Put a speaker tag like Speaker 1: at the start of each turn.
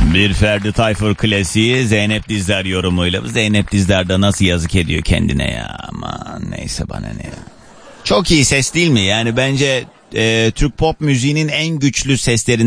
Speaker 1: Bir Ferdi Tayfur klasiği Zeynep Dizdar yorumuyla. Zeynep Dizdar da nasıl yazık ediyor kendine ya. Aman neyse, bana ne ya. Çok iyi ses değil mi? Yani bence Türk pop müziğinin en güçlü seslerinden